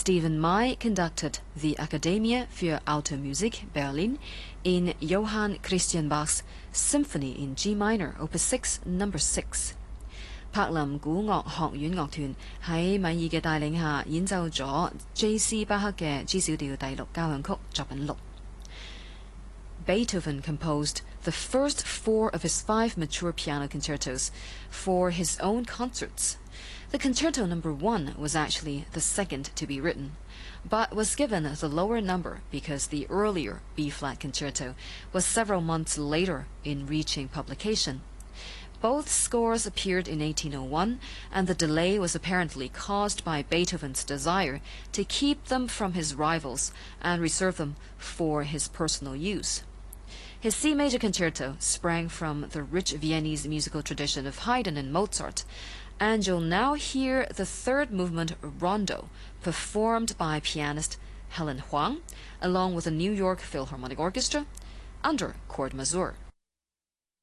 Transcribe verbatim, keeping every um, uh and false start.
Stephen May conducted the Akademie für Alte Musik Berlin in Johann Christian Bach's Symphony in G minor, Opus six, number six. 柏林古樂學院樂團喺米爾嘅帶領下演奏咗 J C 巴克嘅 G 小調第六交響曲作品六。Beethoven composed the first four of his five mature piano concertos for his own concerts. The concerto number one was actually the second to be written, but was given the lower number because the earlier B-flat concerto was several months later in reaching publication. Both scores appeared in eighteen oh one, and the delay was apparently caused by Beethoven's desire to keep them from his rivals and reserve them for his personal use. His C major concerto sprang from the rich Viennese musical tradition of Haydn and Mozart, and you'll now hear the third movement Rondo, performed by pianist Helen Huang, along with the New York Philharmonic Orchestra, under chord mazur.